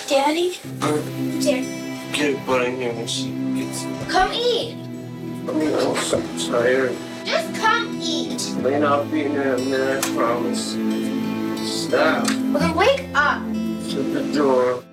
Daddy? Dad. Get a butt in here when she gets. Come eat. I'm so tired. Just come eat. Lane, I'll be in there in a minute, I promise. Stop. Well, then wake up. Shut the door.